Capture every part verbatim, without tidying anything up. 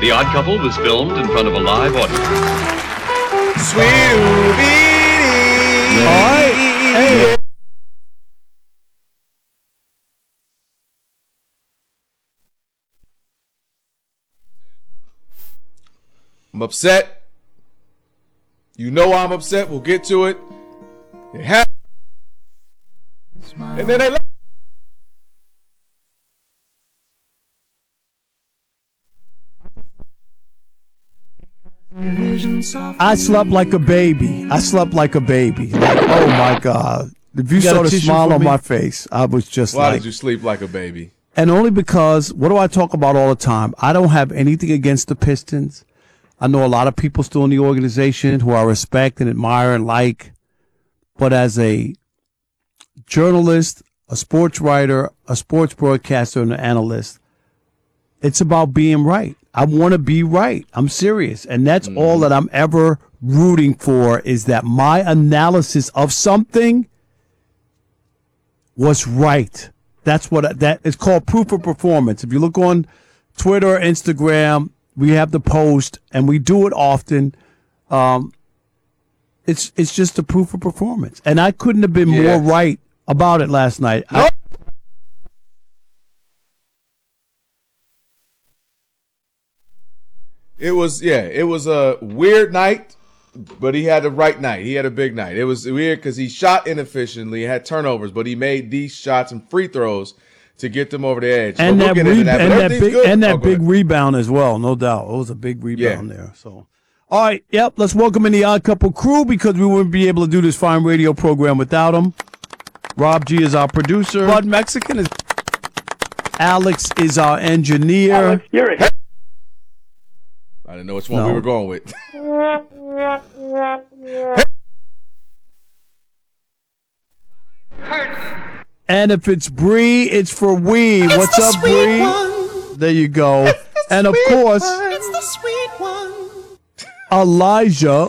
The Odd Couple was filmed in front of a live audience. Sweet Oobie. All right. Hey. I'm upset. You know I'm upset. We'll get to it. It happened. And then they left. I slept like a baby. I slept like a baby. Like, oh my God. If you, you saw the smile on me? My face, I was just Why like. Why did you sleep like a baby? And only because, what do I talk about all the time? I don't have anything against the Pistons. I know a lot of people still in the organization who I respect and admire and like. But as a journalist, a sports writer, a sports broadcaster, and an analyst, it's about being right. I want to be right. I'm serious. And that's mm. all that I'm ever rooting for, is that my analysis of something was right. That's what that is called proof of performance. If you look on Twitter, Instagram, we have the post, and we do it often. Um, it's it's just a proof of performance. And I couldn't have been yeah. more right about it last night. Nope. I, It was, yeah, it was a weird night, but he had a right night. He had a big night. It was weird because he shot inefficiently, had turnovers, but he made these shots and free throws to get them over the edge. And so that, we'll re- that. and that big, and that oh, big rebound as well, no doubt. It was a big rebound yeah. there. So, all right, yep, let's welcome in the Odd Couple crew, because we wouldn't be able to do this fine radio program without them. Rob G is our producer. Bud Mexican is. Alex is our engineer. Alex, you're a- I didn't know which one no. we were going with. And if it's Bree, it's for we. It's What's up, Bree? One. There you go. And of course, one. It's the sweet one. Elijah.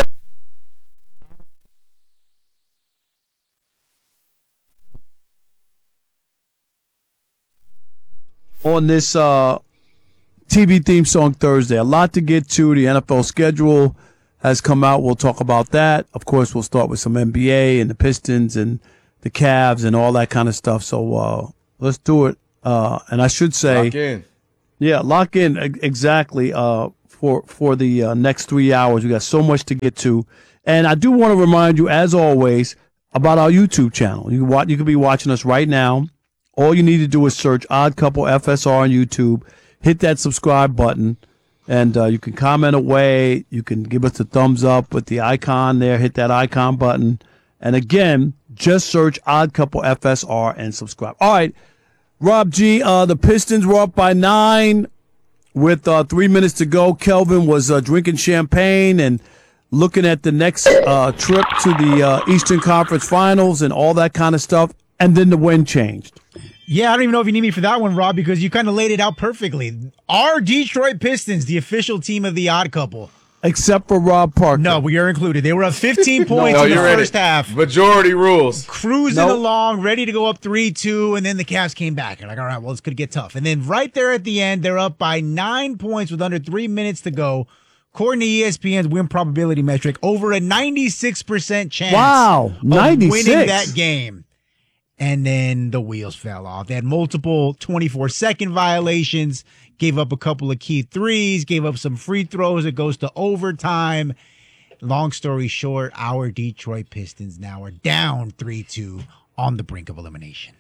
On this uh, T V theme song Thursday. A lot to get to. The N F L schedule has come out. We'll talk about that. Of course, we'll start with some N B A and the Pistons and the Cavs and all that kind of stuff. So uh, let's do it. Uh, and I should say, lock in. Yeah, lock in exactly uh, for for the uh, next three hours. We got so much to get to, and I do want to remind you, as always, about our YouTube channel. You can watch, you can be watching us right now. All you need to do is search Odd Couple F S R on YouTube. Hit that subscribe button, and uh, you can comment away. You can give us a thumbs up with the icon there. Hit that icon button, and again, just search Odd Couple F S R and subscribe. All right. Rob G, uh, the Pistons were up by nine with uh, three minutes to go. Kelvin was uh, drinking champagne and looking at the next uh, trip to the uh, Eastern Conference Finals and all that kind of stuff. And then the wind changed. Yeah, I don't even know if you need me for that one, Rob, because you kind of laid it out perfectly. Our Detroit Pistons, the official team of the Odd Couple. Except for Rob Parker. No, we are included. They were up fifteen points no, in the you're first ready. half. Majority rules. Cruising nope. along, ready to go up three two, and then the Cavs came back. You're like, all right, well, this could get tough. And then right there at the end, they're up by nine points with under three minutes to go. According to E S P N's win probability metric, over a ninety-six percent chance wow, ninety-six. of winning that game. And then the wheels fell off. They had multiple twenty-four second violations, gave up a couple of key threes, gave up some free throws. It goes to overtime. Long story short, our Detroit Pistons now are down three two on the brink of elimination.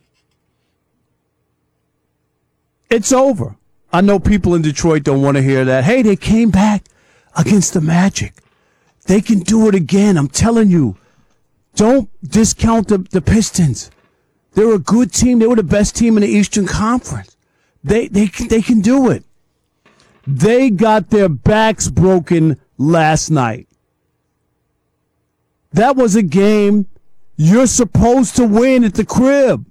It's over. I know people in Detroit don't want to hear that. Hey, they came back against the Magic. They can do it again. I'm telling you. Don't discount the, the Pistons. They're a good team. They were the best team in the Eastern Conference. They they they can do it. They got their backs broken last night. That was a game you're supposed to win at the crib.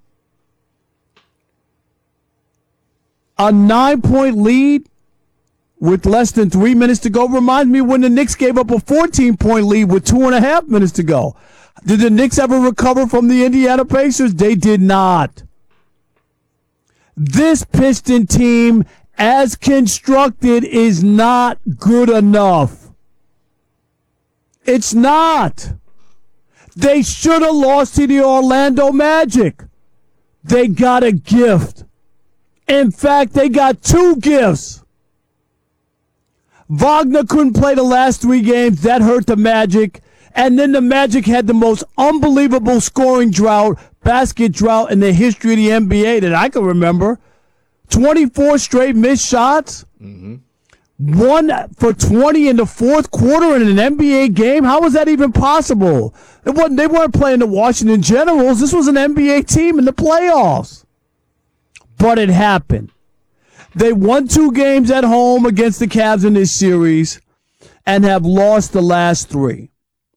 A nine-point lead with less than three minutes to go reminds me when the Knicks gave up a fourteen-point lead with two and a half minutes to go. Did the Knicks ever recover from the Indiana Pacers? They did not. This Piston team as constructed, is not good enough. It's not. They should have lost to the Orlando Magic. They got a gift. In fact, they got two gifts. Wagner couldn't play the last three games. That hurt the Magic. And then the Magic had the most unbelievable scoring drought, basket drought in the history of the N B A that I can remember. twenty-four straight missed shots. Mm-hmm. One for twenty in the fourth quarter in an N B A game. How was that even possible? It wasn't. They weren't playing the Washington Generals. This was an N B A team in the playoffs. But it happened. They won two games at home against the Cavs in this series and have lost the last three.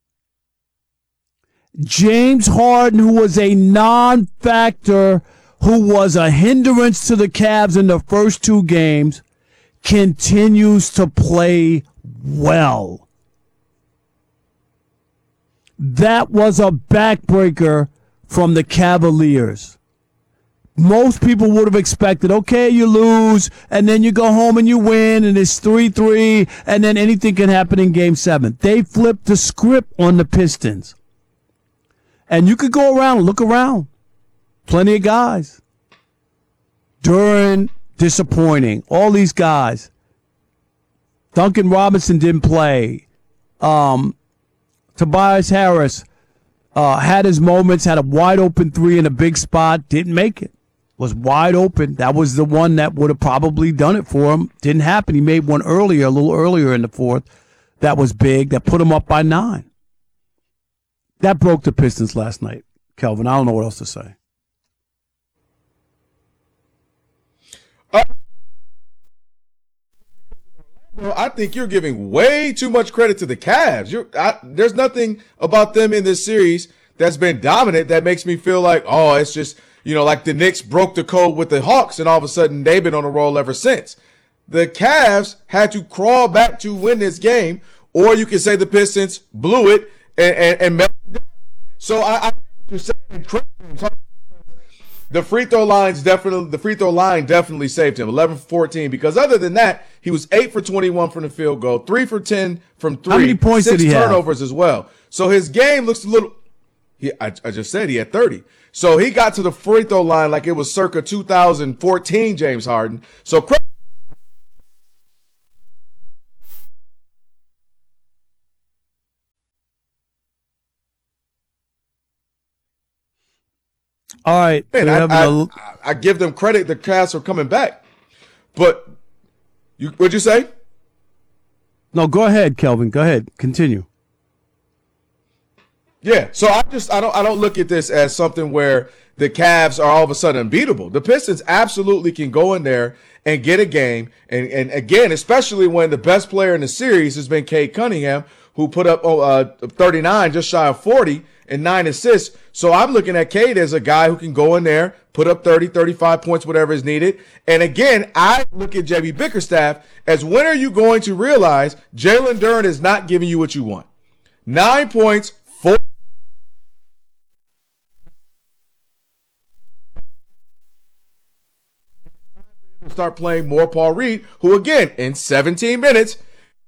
James Harden, who was a non-factor, who was a hindrance to the Cavs in the first two games, continues to play well. That was a backbreaker from the Cavaliers. Most people would have expected, okay, you lose, and then you go home and you win, and it's three three, and then anything can happen in Game seven. They flipped the script on the Pistons. And you could go around, look around. Plenty of guys. Duran, disappointing. All these guys. Duncan Robinson didn't play. Um, Tobias Harris uh, had his moments, had a wide open three in a big spot, didn't make it. Was wide open. That was the one that would have probably done it for him. Didn't happen. He made one earlier, a little earlier in the fourth. That was big. That put him up by nine. That broke the Pistons last night, Kelvin. I don't know what else to say. Uh, well, I think you're giving way too much credit to the Cavs. You're, I, there's nothing about them in this series that's been dominant that makes me feel like, oh, it's just, you know, like the Knicks broke the code with the Hawks and all of a sudden they've been on a roll ever since. The Cavs had to crawl back to win this game, or you can say the Pistons blew it and, and, and melted down. So I, I you're saying the free throw lines definitely the free throw line definitely saved him. eleven for fourteen, because other than that, he was eight for twenty-one from the field goal, three for ten from three. How many points six did he turnovers have? as well. So his game looks a little he I, I just said he had thirty. So he got to the free throw line like it was circa two thousand fourteen James Harden. So All right. Man, we're I, having I, a- I, I give them credit. The Cavs are coming back. But you, what'd you say? No, go ahead, Kelvin. Go ahead. Continue. Yeah. So I just I don't I don't look at this as something where the Cavs are all of a sudden unbeatable. The Pistons absolutely can go in there and get a game. And and again, especially when the best player in the series has been Cade Cunningham, who put up oh, uh, thirty-nine, just shy of forty, and nine assists. So I'm looking at Cade as a guy who can go in there, put up thirty, thirty-five points, whatever is needed. And again, I look at J B Bickerstaff as, when are you going to realize Jalen Duren is not giving you what you want? Nine points, four. Start playing more Paul Reed, who again, in seventeen minutes,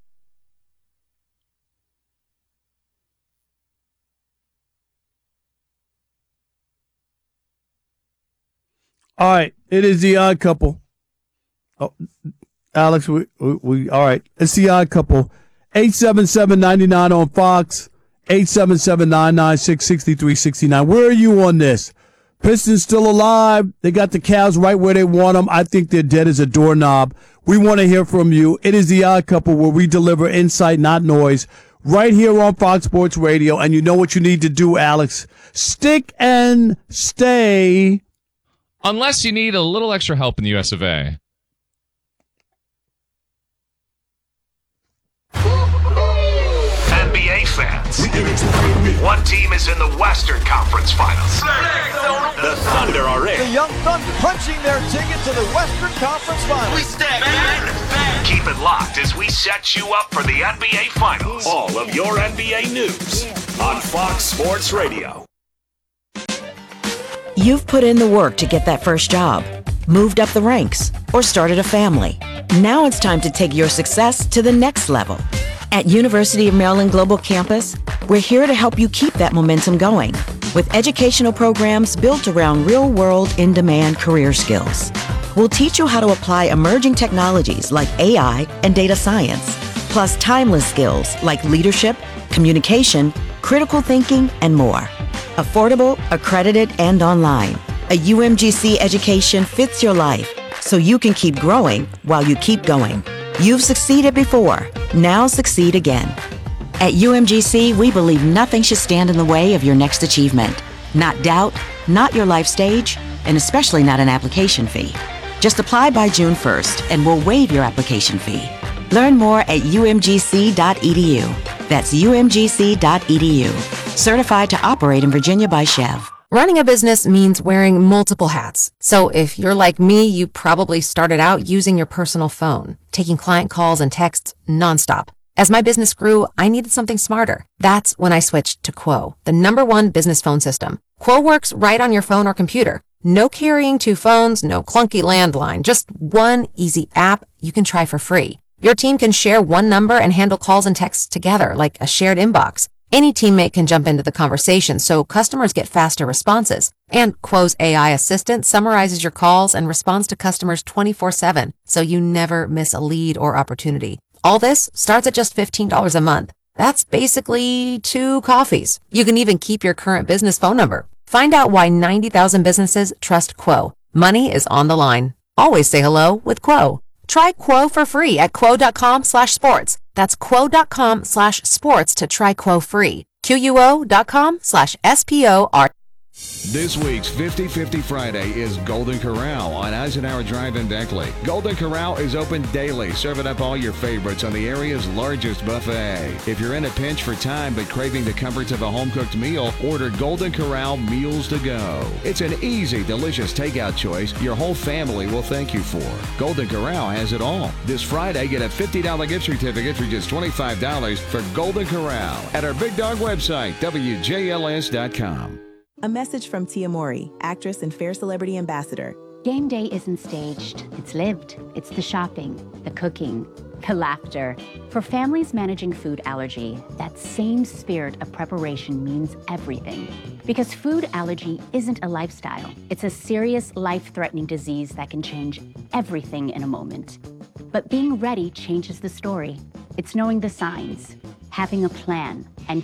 All right, it is the Odd Couple. Oh, Alex, we, we, we all right. It's the Odd Couple. eight seven seven, nine nine on Fox. eight seven seven, nine nine six, six three six nine. Where are you on this? Pistons still alive. They got the Cavs right where they want them. I think they're dead as a doorknob. We want to hear from you. It is the Odd Couple, where we deliver insight, not noise, right here on Fox Sports Radio. And you know what you need to do, Alex. Stick and stay. Unless you need a little extra help in the U S of A. N B A fans, one team is in the Western Conference Finals. The Thunder are in. The Young Thunder punching their ticket to the Western Conference Finals. We stand back. Keep it locked as we set you up for the N B A Finals. All of your N B A news on Fox Sports Radio. You've put in the work to get that first job. moved up the ranks, or started a family. Now it's time to take your success to the next level. At University of Maryland Global Campus, we're here to help you keep that momentum going with educational programs built around real-world, in-demand career skills. We'll teach you how to apply emerging technologies like A I and data science, plus timeless skills like leadership, communication, critical thinking, and more. Affordable, accredited, and online. A U M G C education fits your life, so you can keep growing while you keep going. You've succeeded before. Now succeed again. At U M G C, we believe nothing should stand in the way of your next achievement. Not doubt, not your life stage, and especially not an application fee. Just apply by June first, and we'll waive your application fee. Learn more at U M G C dot E D U. That's U M G C dot E D U. Certified to operate in Virginia by Chev. Running a business means wearing multiple hats. So if you're like me, you probably started out using your personal phone, taking client calls and texts nonstop. As my business grew, I needed something smarter. That's when I switched to Quo, the number one business phone system. Quo works right on your phone or computer. No carrying two phones, no clunky landline, just one easy app you can try for free. Your team can share one number and handle calls and texts together like a shared inbox. Any teammate can jump into the conversation, so customers get faster responses. And Quo's A I assistant summarizes your calls and responds to customers twenty-four seven, so you never miss a lead or opportunity. All this starts at just fifteen dollars a month. That's basically two coffees. You can even keep your current business phone number. Find out why ninety thousand businesses trust Quo. Money is on the line. Always say hello with Quo. Try Quo for free at quo.com slash sports. That's quo.com slash sports to try Quo free. Q-U-O.com slash S-P-O-R. This week's fifty fifty Friday is Golden Corral on Eisenhower Drive in Beckley. Golden Corral is open daily, serving up all your favorites on the area's largest buffet. If you're in a pinch for time but craving the comforts of a home-cooked meal, order Golden Corral Meals to Go. It's an easy, delicious takeout choice your whole family will thank you for. Golden Corral has it all. This Friday, get a fifty dollars gift certificate for just twenty-five dollars for Golden Corral at our Big Dog website, W J L S dot com. A message from Tia Mori, actress and Fair Celebrity Ambassador. Game day isn't staged. It's lived. It's the shopping, the cooking, the laughter. For families managing food allergy, that same spirit of preparation means everything. Because food allergy isn't a lifestyle. It's a serious, life-threatening disease that can change everything in a moment. But being ready changes the story. It's knowing the signs, having a plan, and